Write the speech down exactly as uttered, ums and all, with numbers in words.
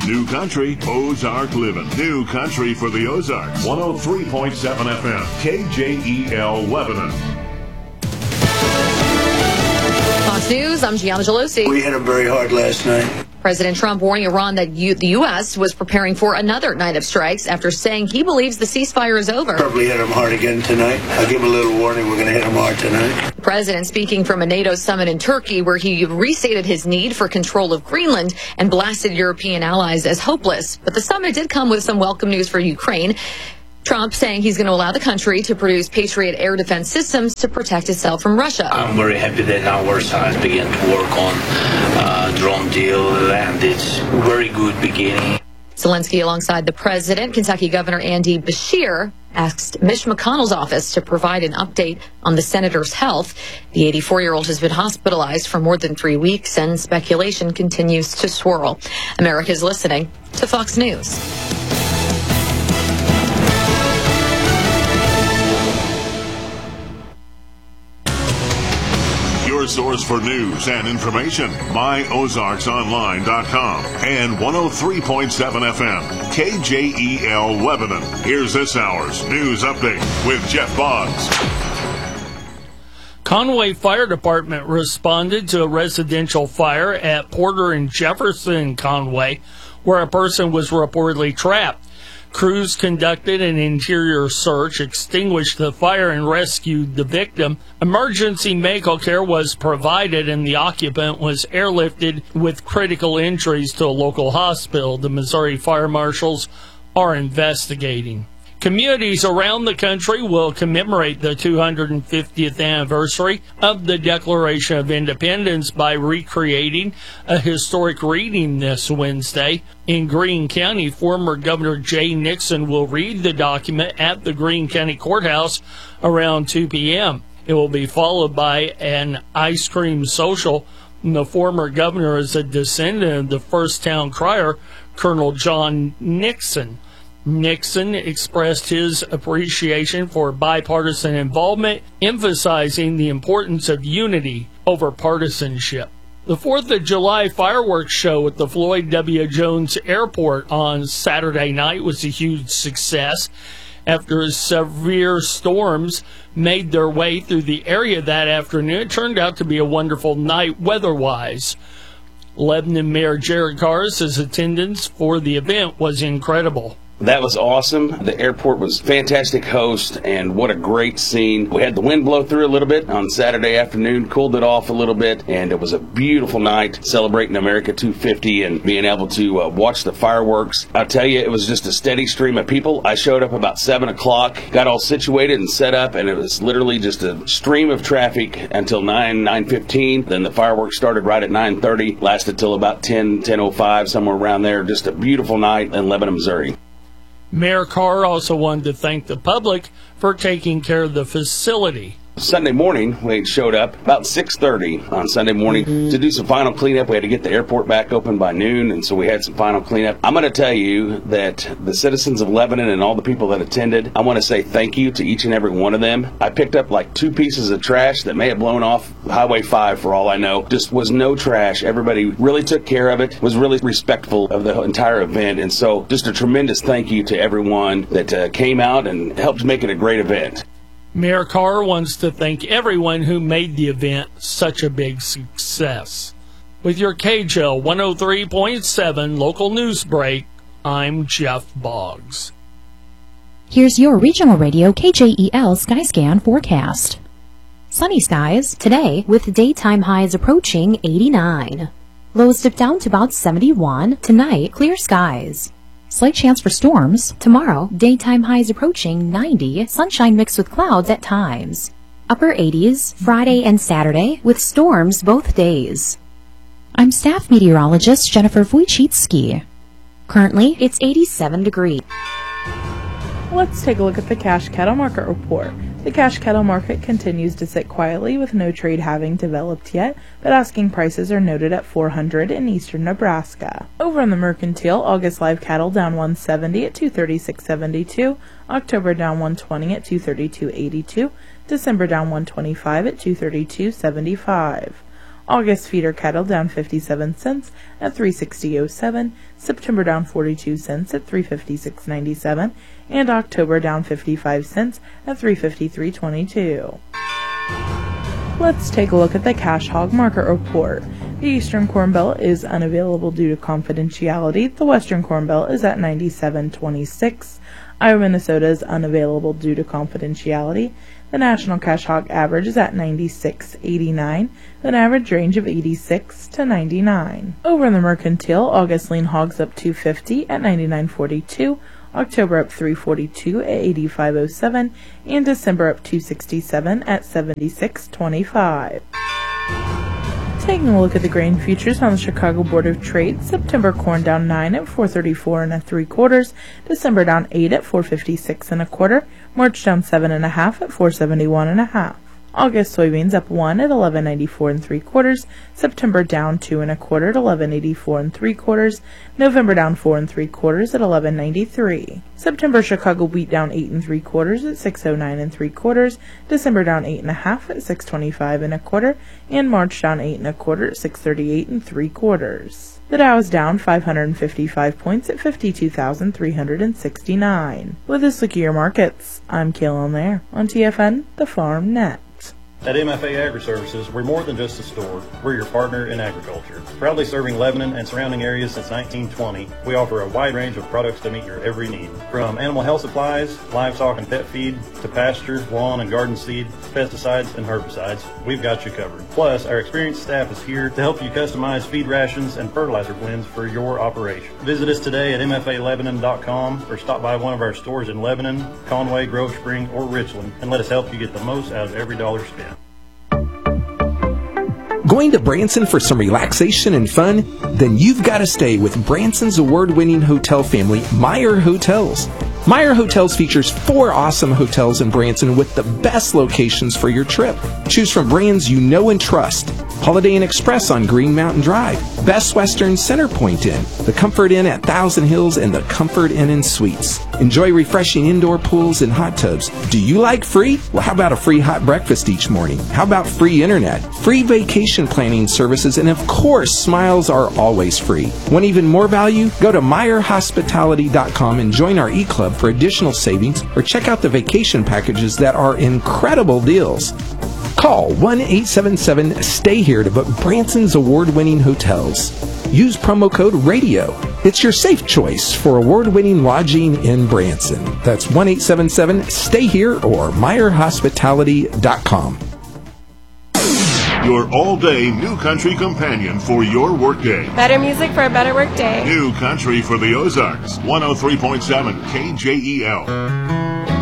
New Country, Ozark Living. New Country for the Ozarks. one oh three point seven F M, K J E L Lebanon. Fox News, I'm Gianna Gelosi. We hit them very hard last night. President Trump warning Iran that U- the U S was preparing for another night of strikes after saying he believes the ceasefire is over. Probably hit them hard again tonight. I'll give them a little warning. We're going to hit them hard tonight. The president speaking from a NATO summit in Turkey where he restated his need for control of Greenland and blasted European allies as hopeless. But the summit did come with some welcome news for Ukraine. Trump saying he's going to allow the country to produce Patriot air defense systems to protect itself from Russia. I'm very happy that our side began to work on uh, drone deal, and it's a very good beginning. Zelensky, alongside the president, Kentucky Governor Andy Beshear, asked Mitch McConnell's office to provide an update on the senator's health. The eighty-four-year-old has been hospitalized for more than three weeks, and speculation continues to swirl. America's listening to Fox News. Your source for news and information, my ozarks online dot com and one oh three point seven F M, K J E L Lebanon. Here's this hour's news update with Jeff Boggs. Conway Fire Department responded to a residential fire at Porter and Jefferson Conway, where a person was reportedly trapped. Crews conducted an interior search, extinguished the fire, and rescued the victim. Emergency medical care was provided, and the occupant was airlifted with critical injuries to a local hospital. The Missouri Fire Marshals are investigating. Communities around the country will commemorate the two hundred fiftieth anniversary of the Declaration of Independence by recreating a historic reading this Wednesday. In Greene County, former Governor Jay Nixon will read the document at the Greene County Courthouse around two p.m. It will be followed by an ice cream social. The former governor is a descendant of the first town crier, Colonel John Nixon. Nixon expressed his appreciation for bipartisan involvement, emphasizing the importance of unity over partisanship. The fourth of July fireworks show at the Floyd W. Jones Airport on Saturday night was a huge success after severe storms made their way through the area that afternoon. It turned out to be a wonderful night weather-wise. Lebanon Mayor Jared Carr says attendance for the event was incredible. That was awesome. The airport was fantastic host, and what a great scene. We had the wind blow through a little bit on Saturday afternoon, cooled it off a little bit, and it was a beautiful night celebrating America two fifty and being able to uh, watch the fireworks. I'll tell you, it was just a steady stream of people. I showed up about seven o'clock, got all situated and set up, and it was literally just a stream of traffic until nine, nine fifteen. Then the fireworks started right at nine thirty, lasted till about ten, ten oh five, somewhere around there. Just a beautiful night in Lebanon, Missouri. Mayor Carr also wanted to thank the public for taking care of the facility. Sunday morning, we showed up about six thirty on Sunday morning mm-hmm. to do some final cleanup. We had to get the airport back open by noon, and so we had some final cleanup. I'm going to tell you that the citizens of Lebanon and all the people that attended, I want to say thank you to each and every one of them. I picked up like two pieces of trash that may have blown off Highway five for all I know. Just was no trash. Everybody really took care of it, was really respectful of the entire event, and so just a tremendous thank you to everyone that uh, came out and helped make it a great event. Mayor Carr wants to thank everyone who made the event such a big success. With your K J L one oh three point seven local news break, I'm Jeff Boggs. Here's your regional radio K J E L Skyscan forecast. Sunny skies today with daytime highs approaching eighty-nine. Lows dip down to about seventy-one. Tonight, clear skies. Slight chance for storms. Tomorrow, daytime highs approaching ninety, sunshine mixed with clouds at times. Upper eighties, Friday and Saturday, with storms both days. I'm staff meteorologist Jennifer Wojcicki. Currently, it's eighty-seven degrees. Let's take a look at the cash cattle market report. The cash cattle market continues to sit quietly with no trade having developed yet, but asking prices are noted at four hundred in eastern Nebraska. Over on the mercantile, August live cattle down one seventy at two thirty-six seventy-two, October down one twenty at two thirty-two eighty-two, December down one twenty-five at two thirty-two seventy-five. August feeder cattle down fifty-seven cents at three sixty oh seven, September down forty-two cents at three fifty-six ninety-seven, and October down fifty-five cents at three fifty-three twenty-two. Let's take a look at the cash hog market report. The Eastern Corn Belt is unavailable due to confidentiality. The Western Corn Belt is at ninety-seven twenty-six. Iowa, Minnesota is unavailable due to confidentiality. The national cash hog average is at ninety-six eighty-nine, with an average range of eighty-six to ninety-nine. Over in the mercantile, August lean hogs up two fifty at ninety-nine forty-two, October up three forty-two at eighty-five oh seven, and December up two sixty-seven at seventy-six twenty-five. Taking a look at the grain futures on the Chicago Board of Trade, September corn down nine at four thirty-four and a three quarters, December down eight at four fifty-six and a quarter, March down seven and a half at four seventy-one and a half. August soybeans up one at eleven ninety-four and three quarters, September down two and a quarter at eleven eighty-four and three quarters, November down four and three quarters at eleven ninety-three. September Chicago wheat down eight and three quarters at six oh nine and three quarters, December down eight and a half at six twenty-five and a quarter, and March down eight and a quarter at six thirty-eight and three quarters. The Dow is down five hundred fifty-five points at fifty-two thousand three hundred sixty-nine. With this look at your markets, I'm Kaylin Lair on T F N, the Farm Net. At M F A Agri-Services, we're more than just a store. We're your partner in agriculture. Proudly serving Lebanon and surrounding areas since nineteen twenty, we offer a wide range of products to meet your every need. From animal health supplies, livestock and pet feed, to pasture, lawn and garden seed, pesticides and herbicides, we've got you covered. Plus, our experienced staff is here to help you customize feed rations and fertilizer blends for your operation. Visit us today at M F A Lebanon dot com or stop by one of our stores in Lebanon, Conway, Grove Spring, or Richland and let us help you get the most out of every dollar spent. Going to Branson for some relaxation and fun? Then you've got to stay with Branson's award-winning hotel family, Meyer Hotels. Meyer Hotels features four awesome hotels in Branson with the best locations for your trip. Choose from brands you know and trust. Holiday Inn Express on Green Mountain Drive, Best Western Center Point Inn, the Comfort Inn at Thousand Hills, and the Comfort Inn and Suites. Enjoy refreshing indoor pools and hot tubs. Do you like free? Well, how about a free hot breakfast each morning? How about free internet, free vacation planning services, and of course, smiles are always free. Want even more value? Go to Meyer Hospitality dot com and join our e-club for additional savings, or check out the vacation packages that are incredible deals. Call one eight seven seven stay here to book Branson's award-winning hotels. Use promo code RADIO. It's your safe choice for award-winning lodging in Branson. That's one eight seven seven stay here or Meyer Hospitality dot com. Your all-day New Country companion for your workday. Better music for a better workday. New Country for the Ozarks. one oh three point seven K J E L.